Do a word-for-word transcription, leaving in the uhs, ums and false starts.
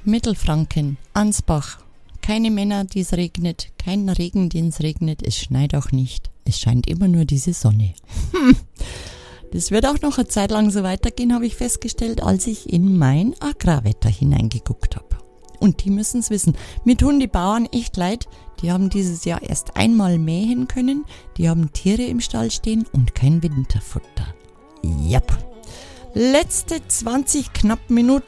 Mittelfranken, Ansbach. Keine Männer, die es regnet, kein Regen, den es regnet. Es schneit auch nicht. Es scheint immer nur diese Sonne. Hm. Das wird auch noch eine Zeit lang so weitergehen, habe ich festgestellt, als ich in mein Agrarwetter hineingeguckt habe. Und die müssen es wissen. Mir tun die Bauern echt leid. Die haben dieses Jahr erst einmal mähen können. Die haben Tiere im Stall stehen und kein Winterfutter. Jap. Letzte zwanzig knapp Minuten